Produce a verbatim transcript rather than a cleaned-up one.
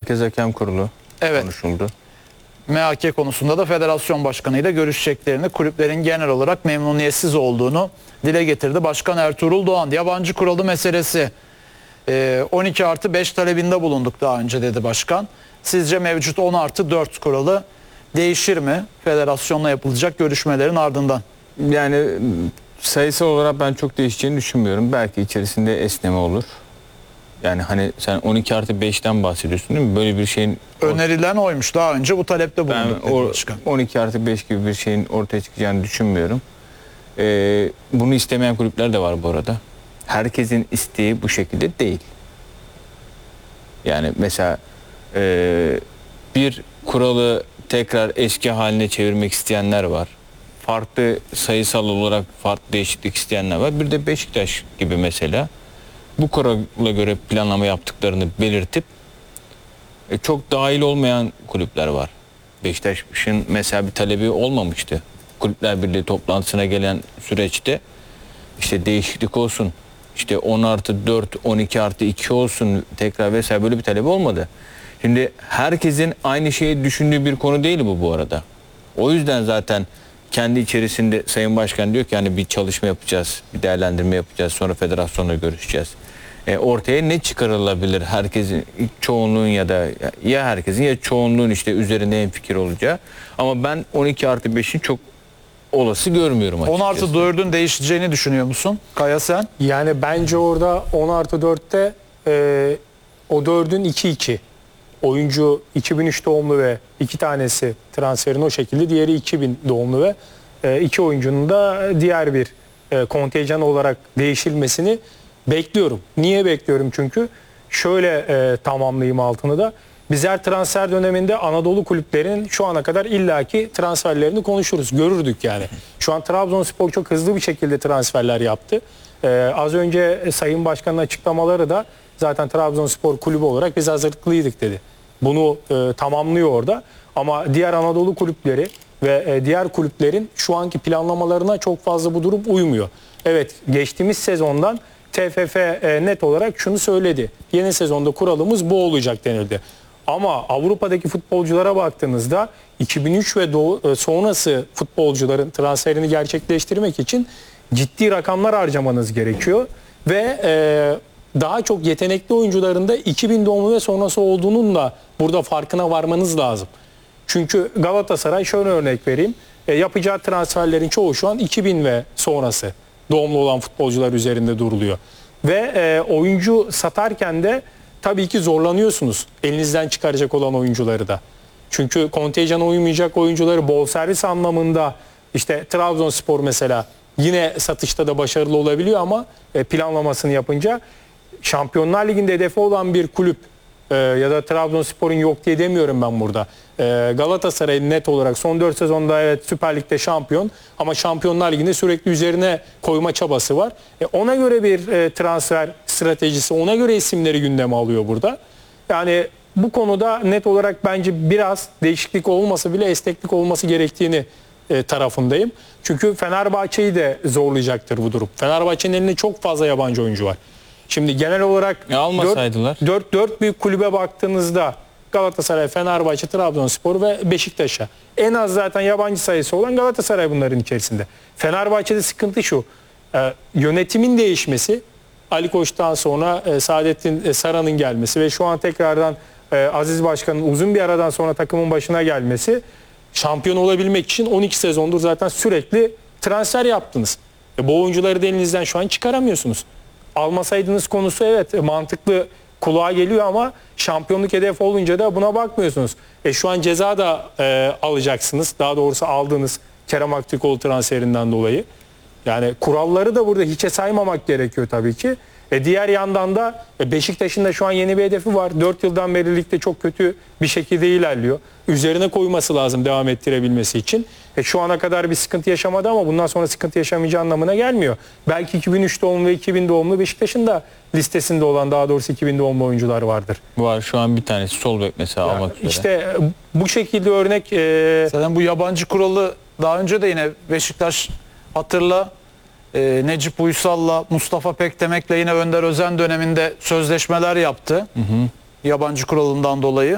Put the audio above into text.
Merkez Hakem Kurulu Evet. konuşuldu. M H K konusunda da federasyon başkanıyla görüşeceklerini, kulüplerin genel olarak memnuniyetsiz olduğunu dile getirdi. Başkan Ertuğrul Doğan, yabancı kuralı meselesi. Ee, on iki artı beş talebinde bulunduk daha önce dedi başkan. Sizce mevcut on artı dört kuralı değişir mi federasyonla yapılacak görüşmelerin ardından? Yani sayısal olarak ben çok değişeceğini düşünmüyorum. Belki içerisinde esneme olur. Yani hani sen on iki artı beşten bahsediyorsun değil mi? Böyle bir şeyin... Önerilen oymuş. Daha önce bu talepte bulunduk Ben dedi o başkan. on iki artı beş gibi bir şeyin ortaya çıkacağını düşünmüyorum. Ee, bunu istemeyen kulüpler de var bu arada. Herkesin isteği bu şekilde değil. Yani mesela e, bir kuralı tekrar eski haline çevirmek isteyenler var. Farklı sayısal olarak farklı değişiklik isteyenler var. Bir de Beşiktaş gibi mesela bu kurala göre planlama yaptıklarını belirtip e, çok dahil olmayan kulüpler var. Beşiktaş'ın mesela bir talebi olmamıştı. Kulüpler Birliği toplantısına gelen süreçte işte değişiklik olsun, işte on artı dört, on iki artı iki olsun tekrar vesaire böyle bir talebi olmadı. Şimdi herkesin aynı şeyi düşündüğü bir konu değil bu bu arada. O yüzden zaten kendi içerisinde Sayın Başkan diyor ki yani bir çalışma yapacağız, bir değerlendirme yapacağız, sonra federasyonla görüşeceğiz. E, ortaya ne çıkarılabilir herkesin, çoğunluğun ya da ya herkesin ya çoğunluğun işte üzerinde hemfikir olacağı. Ama ben on iki artı beşin çok olası görmüyorum açıkçası. on artı dördün değişeceğini düşünüyor musun? Kaya sen? Yani bence orada on artı dörtte e, o dördün iki iki. Oyuncu iki bin üç doğumlu ve iki tanesi transferin o şekilde. Diğeri iki bin doğumlu ve e, iki oyuncunun da diğer bir e, kontenjan olarak değişilmesini bekliyorum. Niye bekliyorum? Çünkü şöyle e, tamamlayayım altını da. Biz her transfer döneminde Anadolu kulüplerinin şu ana kadar illaki transferlerini konuşuruz, görürdük yani. Şu an Trabzonspor çok hızlı bir şekilde transferler yaptı. Ee, az önce Sayın Başkan'ın açıklamaları da zaten Trabzonspor kulübü olarak biz hazırlıklıydık dedi. Bunu e, tamamlıyor orada. Ama diğer Anadolu kulüpleri ve e, diğer kulüplerin şu anki planlamalarına çok fazla bu durum uymuyor. Evet, geçtiğimiz sezondan T F F e, net olarak şunu söyledi. Yeni sezonda kuralımız bu olacak denildi. Ama Avrupa'daki futbolculara baktığınızda iki bin üç ve doğu, sonrası futbolcuların transferini gerçekleştirmek için ciddi rakamlar harcamanız gerekiyor. Ve e, daha çok yetenekli oyuncuların da iki bin doğumlu ve sonrası olduğunun da burada farkına varmanız lazım. Çünkü Galatasaray, şöyle örnek vereyim, e, yapacağı transferlerin çoğu şu an iki bin ve sonrası doğumlu olan futbolcular üzerinde duruluyor. Ve e, oyuncu satarken de tabii ki zorlanıyorsunuz elinizden çıkaracak olan oyuncuları da. Çünkü kontenjana uymayacak oyuncuları bonservis anlamında işte Trabzonspor mesela yine satışta da başarılı olabiliyor ama planlamasını yapınca Şampiyonlar Ligi'nde hedefi olan bir kulüp e, ya da Trabzonspor'un yok diye demiyorum ben burada. E, Galatasaray net olarak son dört sezonda evet Süper Lig'de şampiyon ama Şampiyonlar Ligi'nde sürekli üzerine koyma çabası var. E, ona göre bir e, transfer stratejisi, ona göre isimleri gündeme alıyor burada. Yani bu konuda net olarak bence biraz değişiklik olmasa bile esneklik olması gerektiğini e, tarafındayım. Çünkü Fenerbahçe'yi de zorlayacaktır bu durum. Fenerbahçe'nin elinde çok fazla yabancı oyuncu var. Şimdi genel olarak E, almasaydılar. dört büyük kulübe baktığınızda Galatasaray, Fenerbahçe, Trabzonspor ve Beşiktaş'a en az zaten yabancı sayısı olan Galatasaray bunların içerisinde. Fenerbahçe'de sıkıntı şu, e, yönetimin değişmesi, Ali Koç'tan sonra e, Saadettin Saran'ın gelmesi ve şu an tekrardan e, Aziz Başkan'ın uzun bir aradan sonra takımın başına gelmesi, şampiyon olabilmek için on iki sezondur zaten sürekli transfer yaptınız. E, bu oyuncuları da elinizden şu an çıkaramıyorsunuz. Almasaydınız konusu evet mantıklı kulağa geliyor ama şampiyonluk hedefi olunca da buna bakmıyorsunuz. E şu an ceza da e, alacaksınız. Daha doğrusu aldığınız Kerem Aktürkoğlu transferinden dolayı. Yani kuralları da burada hiçe saymamak gerekiyor tabii ki. E diğer yandan da e Beşiktaş'ın da şu an yeni bir hedefi var. dört yıldan beri ligde çok kötü bir şekilde ilerliyor. Üzerine koyması lazım devam ettirebilmesi için. E şu ana kadar bir sıkıntı yaşamadı ama bundan sonra sıkıntı yaşamayacağı anlamına gelmiyor. Belki iki bin üç doğumlu ve iki bin doğumlu Beşiktaş'ın da listesinde olan, daha doğrusu iki bin doğumlu oyuncular vardır. Var şu an bir tanesi sol bek mesela Yani almak üzere. İşte bu şekilde örnek... E... Zaten bu yabancı kuralı daha önce de yine Beşiktaş hatırla e, Necip Uysal'la Mustafa Pekdemek'le yine Önder Özen döneminde sözleşmeler yaptı. Hı hı. Yabancı kuralından dolayı.